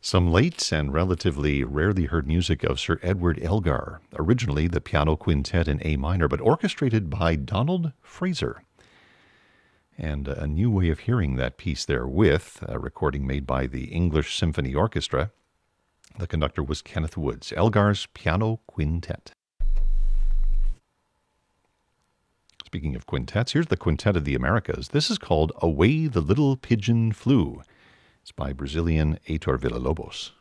Some late and relatively rarely heard music of Sir Edward Elgar, originally the piano quintet in A minor, but orchestrated by Donald Fraser. And a new way of hearing that piece there with a recording made by the English Symphony Orchestra. The conductor was Kenneth Woods, Elgar's Piano Quintet. Speaking of quintets, here's the Quintet of the Americas. This is called Away the Little Pigeon Flew. It's by Brazilian Heitor Villa-Lobos.